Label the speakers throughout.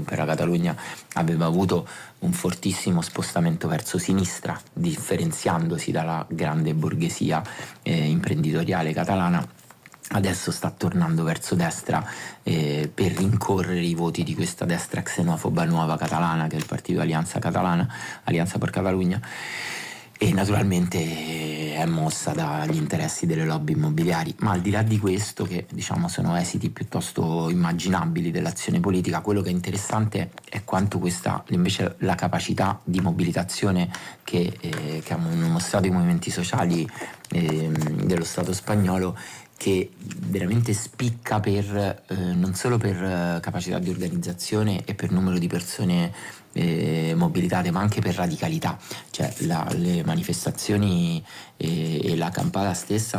Speaker 1: per la Catalogna aveva avuto un fortissimo spostamento verso sinistra, differenziandosi dalla grande borghesia imprenditoriale catalana. Adesso sta tornando verso destra per rincorrere i voti di questa destra xenofoba nuova catalana, che è il partito Alianza Catalana, Alianza per Catalunya, e naturalmente è mossa dagli interessi delle lobby immobiliari. Ma al di là di questo, che diciamo sono esiti piuttosto immaginabili dell'azione politica, quello che è interessante è quanto questa invece la capacità di mobilitazione che hanno mostrato i movimenti sociali dello Stato spagnolo, che veramente spicca per non solo per capacità di organizzazione e per numero di persone mobilitate, ma anche per radicalità. Cioè le manifestazioni e la campata stessa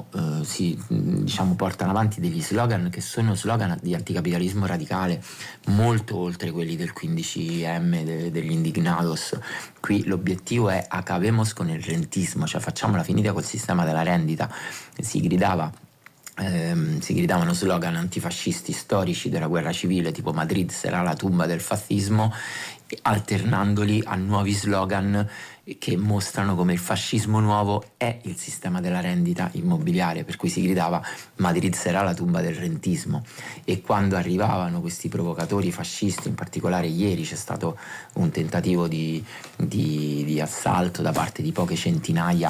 Speaker 1: portano avanti degli slogan che sono slogan di anticapitalismo radicale, molto oltre quelli del 15M degli indignados. Qui l'obiettivo è acabemos con il rentismo, cioè facciamola finita col sistema della rendita. Si gridavano slogan antifascisti storici della guerra civile, tipo Madrid sarà la tumba del fascismo, alternandoli a nuovi slogan che mostrano come il fascismo nuovo è il sistema della rendita immobiliare, per cui si gridava Madrid sarà la tumba del rentismo. E quando arrivavano questi provocatori fascisti, in particolare ieri c'è stato un tentativo di assalto da parte di poche centinaia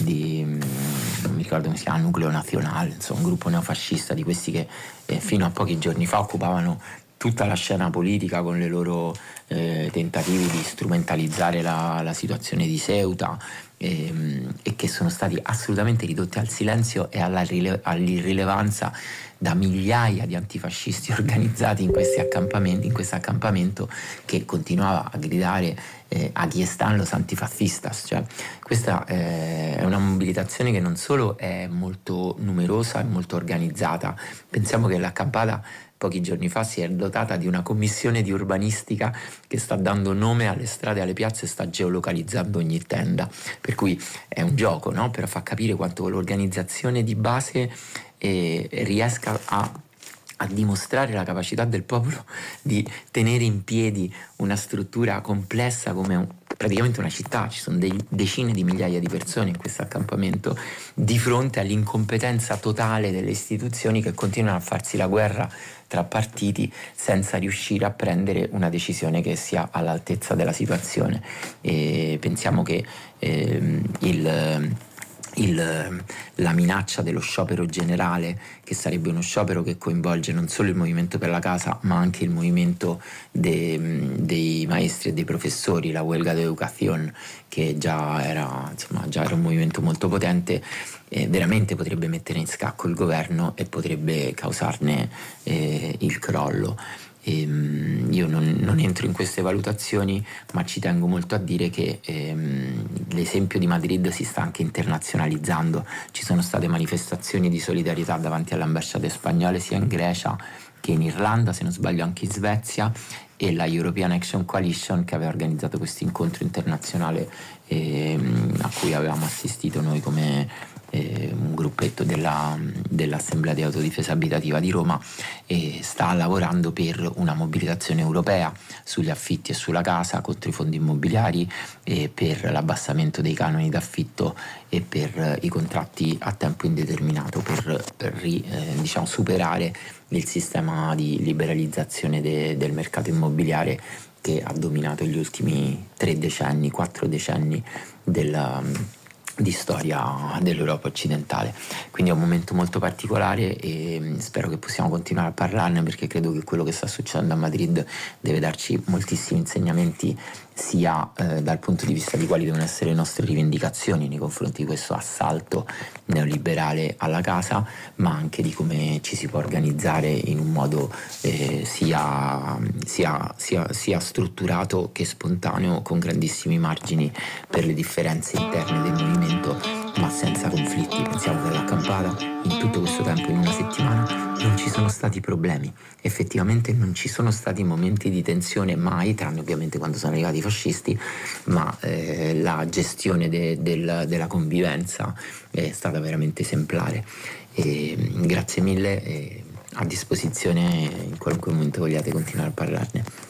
Speaker 1: non mi ricordo come si chiama, Nucleo Nazionale, insomma un gruppo neofascista di questi che fino a pochi giorni fa occupavano tutta la scena politica con le loro tentativi di strumentalizzare la situazione di Ceuta, e che sono stati assolutamente ridotti al silenzio e all'irrilevanza da migliaia di antifascisti organizzati in questo accampamento che continuava a gridare aquí están los antifascistas. Cioè, questa è una mobilitazione che non solo è molto numerosa e molto organizzata. Pensiamo che l'accampata pochi giorni fa si è dotata di una commissione di urbanistica che sta dando nome alle strade e alle piazze e sta geolocalizzando ogni tenda, per cui è un gioco, no? Per far capire quanto l'organizzazione di base riesca a dimostrare la capacità del popolo di tenere in piedi una struttura complessa come praticamente una città. Ci sono decine di migliaia di persone in questo accampamento, di fronte all'incompetenza totale delle istituzioni che continuano a farsi la guerra tra partiti senza riuscire a prendere una decisione che sia all'altezza della situazione. E pensiamo che la minaccia dello sciopero generale, che sarebbe uno sciopero che coinvolge non solo il movimento per la casa ma anche il movimento dei maestri e dei professori, la huelga de educación, che già era un movimento molto potente, veramente potrebbe mettere in scacco il governo e potrebbe causarne il crollo. Io non entro in queste valutazioni, ma ci tengo molto a dire che l'esempio di Madrid si sta anche internazionalizzando. Ci sono state manifestazioni di solidarietà davanti alle ambasciate spagnole sia in Grecia che in Irlanda, se non sbaglio anche in Svezia, e la European Action Coalition, che aveva organizzato questo incontro internazionale a cui avevamo assistito noi come un gruppetto dell'Assemblea di Autodifesa Abitativa di Roma, sta lavorando per una mobilitazione europea sugli affitti e sulla casa, contro i fondi immobiliari, per l'abbassamento dei canoni d'affitto e per i contratti a tempo indeterminato, per superare il sistema di liberalizzazione del mercato immobiliare che ha dominato gli ultimi 4 decenni di storia dell'Europa occidentale. Quindi è un momento molto particolare e spero che possiamo continuare a parlarne, perché credo che quello che sta succedendo a Madrid deve darci moltissimi insegnamenti, sia dal punto di vista di quali devono essere le nostre rivendicazioni nei confronti di questo assalto neoliberale alla casa, ma anche di come ci si può organizzare in un modo sia strutturato che spontaneo, con grandissimi margini per le differenze interne del movimento, ma senza conflitti. Pensiamo che all'accampata in tutto questo tempo, in una settimana, non ci sono stati problemi. Effettivamente non ci sono stati momenti di tensione mai, tranne ovviamente quando sono arrivati i fascisti, ma la gestione della convivenza è stata veramente esemplare. Grazie mille, a disposizione in qualunque momento vogliate continuare a parlarne.